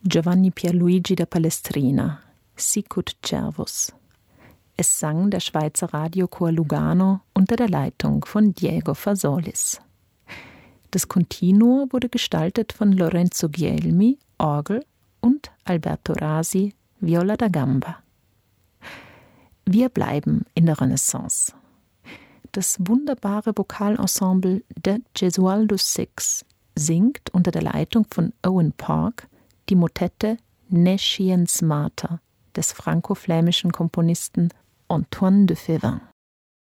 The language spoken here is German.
Giovanni Pierluigi da Palestrina, Sicut Cervus. Es sang der Schweizer Radiochor Lugano unter der Leitung von Diego Fasolis. Das Continuo wurde gestaltet von Lorenzo Ghielmi, Orgel, und Alberto Rasi, Viola da Gamba. Wir bleiben in der Renaissance. Das wunderbare Vokalensemble de Gesualdo Six singt unter der Leitung von Owen Park die Motette Nesciens Mater des franco-flämischen Komponisten Antoine de Fevin.